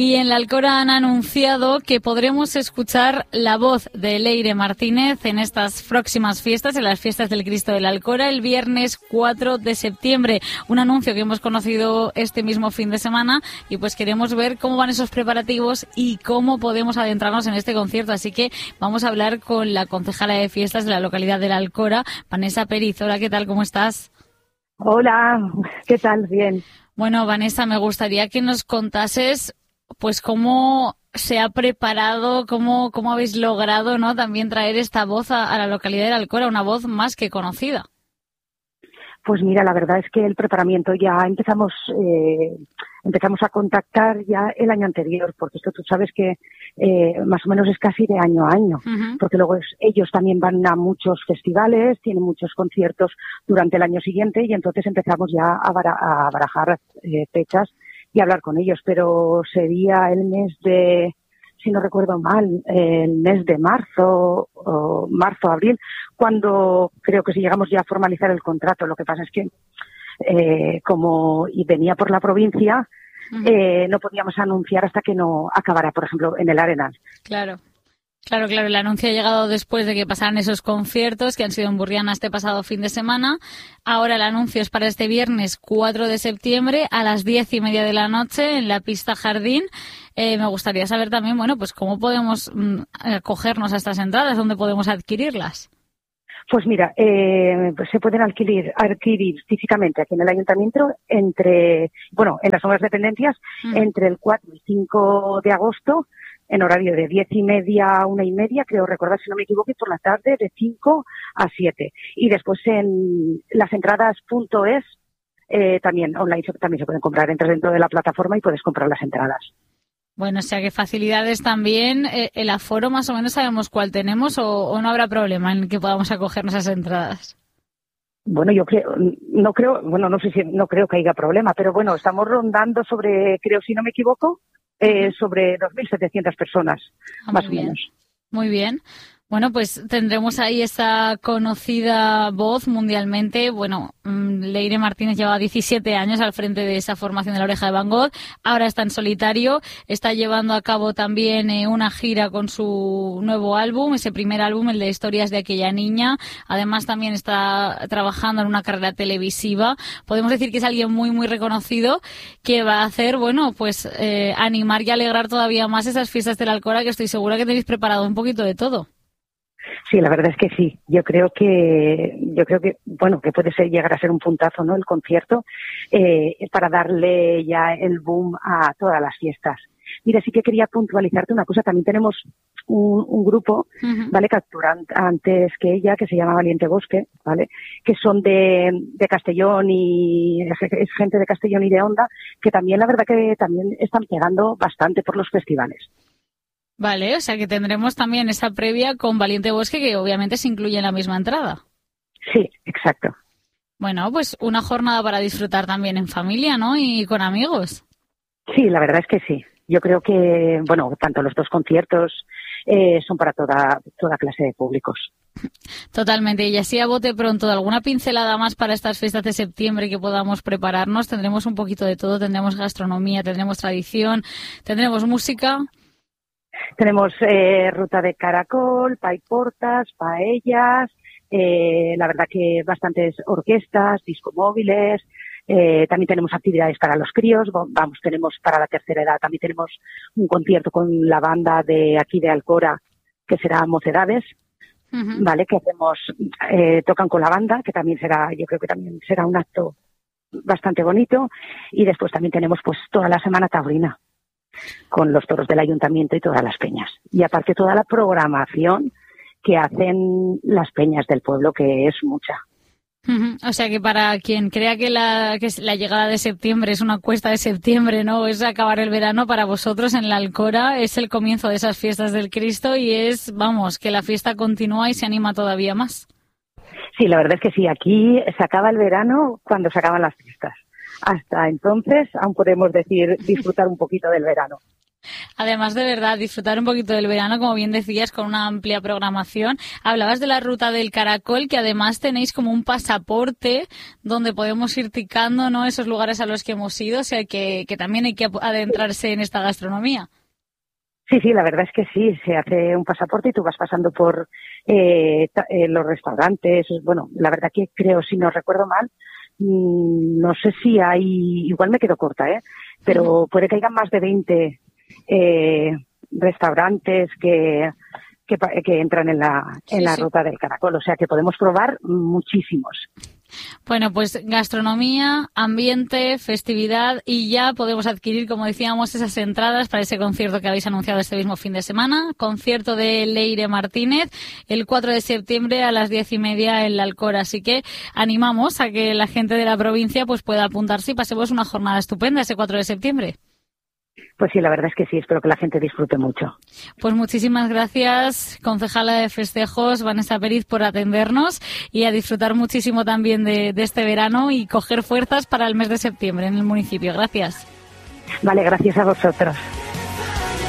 Y en la Alcora han anunciado que podremos escuchar la voz de Leire Martínez en estas próximas fiestas, en las fiestas del Cristo de la Alcora, el viernes 4 de septiembre. Un anuncio que hemos conocido este mismo fin de semana y pues queremos ver cómo van esos preparativos y cómo podemos adentrarnos en este concierto. Así que vamos a hablar con la concejala de fiestas de la localidad de la Alcora, Vanessa Pérez. Hola, ¿qué tal? ¿Cómo estás? Hola, ¿qué tal? Bien. Bueno, Vanessa, me gustaría que nos contases pues cómo se ha preparado, cómo habéis logrado, ¿no?, también traer esta voz a la localidad de la Alcora, una voz más que conocida. Pues mira, la verdad es que el preparamiento ya empezamos a contactar ya el año anterior, porque esto tú sabes que más o menos es casi de año a año, porque luego ellos también van a muchos festivales, tienen muchos conciertos durante el año siguiente y entonces empezamos ya a barajar fechas y hablar con ellos, pero sería el mes de, si no recuerdo mal, el mes de marzo, abril, cuando creo que si llegamos ya a formalizar el contrato. Lo que pasa es que como venía por la provincia, no podíamos anunciar hasta que no acabara, por ejemplo, en el Arenal. Claro, el anuncio ha llegado después de que pasaran esos conciertos que han sido en Burriana este pasado fin de semana. Ahora el anuncio es para este viernes 4 de septiembre a las 10:30 de la noche en la pista Jardín. Me gustaría saber también, bueno, pues cómo podemos acogernos a estas entradas, dónde podemos adquirirlas. Pues mira, pues se pueden adquirir físicamente aquí en el ayuntamiento en las nuevas dependencias entre el 4 y 5 de agosto, en horario de 10:30 a 1:30, creo recordar, si no me equivoco, y por la tarde de 5 a 7. Y después en lasentradas.es también online también se pueden comprar. Entras dentro de la plataforma y puedes comprar las entradas. Bueno, o sea que facilidades también. ¿El aforo más o menos sabemos cuál tenemos o no habrá problema en que podamos acogernos a esas entradas? Bueno, no creo que haya problema, pero bueno, estamos rondando sobre, creo si no me equivoco, sobre 2.700 personas, más o menos. Muy bien. Bueno, pues tendremos ahí esa conocida voz mundialmente. Bueno, Leire Martínez lleva 17 años al frente de esa formación de La Oreja de Van Gogh. Ahora está en solitario. Está llevando a cabo también una gira con su nuevo álbum, ese primer álbum, el de Historias de aquella niña. Además, también está trabajando en una carrera televisiva. Podemos decir que es alguien muy, muy reconocido que va a hacer, bueno, pues animar y alegrar todavía más esas fiestas de la Alcora, que estoy segura que tenéis preparado un poquito de todo. Sí, la verdad es que sí. Yo creo que que puede llegar a ser un puntazo, ¿no?, el concierto, para darle ya el boom a todas las fiestas. Mira, sí que quería puntualizarte una cosa. También tenemos un grupo, ¿vale?, que actúan antes que ella, que se llama Valiente Bosque, ¿vale?, que son de Castellón y es gente de Castellón y de Onda, que también, la verdad que también están pegando bastante por los festivales. Vale, o sea que tendremos también esa previa con Valiente Bosque, que obviamente se incluye en la misma entrada. Sí, exacto. Bueno, pues una jornada para disfrutar también en familia, ¿no?, y con amigos. Sí, la verdad es que sí. Yo creo que, bueno, tanto los dos conciertos son para toda clase de públicos. Totalmente. Y así a bote pronto, ¿alguna pincelada más para estas fiestas de septiembre que podamos prepararnos? Tendremos un poquito de todo, tendremos gastronomía, tendremos tradición, tendremos música. Tenemos ruta de caracol, paiportas, paellas, la verdad que bastantes orquestas, discomóviles, también tenemos actividades para los críos, tenemos para la tercera edad, también tenemos un concierto con la banda de aquí de Alcora, que será Mocedades, ¿vale?, que tocan con la banda, que también yo creo que también será un acto bastante bonito, y después también tenemos pues toda la semana taurina, con los toros del ayuntamiento y todas las peñas. Y aparte toda la programación que hacen las peñas del pueblo, que es mucha. O sea que para quien crea que la llegada de septiembre es una cuesta de septiembre, ¿no?, es acabar el verano, para vosotros en la Alcora es el comienzo de esas fiestas del Cristo y es, vamos, que la fiesta continúa y se anima todavía más. Sí, la verdad es que sí, aquí se acaba el verano cuando se acaban las fiestas. Hasta entonces aún podemos disfrutar un poquito del verano. Además, de verdad, disfrutar un poquito del verano, como bien decías, con una amplia programación. Hablabas de la ruta del Caracol, que además tenéis como un pasaporte donde podemos ir ticando, ¿no?, esos lugares a los que hemos ido, o sea que también hay que adentrarse en esta gastronomía. Sí, la verdad es que sí, se hace un pasaporte y tú vas pasando por los restaurantes. Bueno, la verdad que creo, si no recuerdo mal, no sé si hay, igual me quedo corta, pero puede que haya más de 20 restaurantes que entran en la ruta del Caracol, o sea que podemos probar muchísimos. Bueno, pues gastronomía, ambiente, festividad, y ya podemos adquirir, como decíamos, esas entradas para ese concierto que habéis anunciado este mismo fin de semana, concierto de Leire Martínez, el 4 de septiembre a las 10:30 en la Alcora. Así que animamos a que la gente de la provincia pues pueda apuntarse y pasemos una jornada estupenda ese 4 de septiembre. Pues sí, la verdad es que sí, espero que la gente disfrute mucho. Pues muchísimas gracias, concejala de festejos, Vanessa Pérez, por atendernos y a disfrutar muchísimo también de este verano y coger fuerzas para el mes de septiembre en el municipio. Gracias. Vale, gracias a vosotros.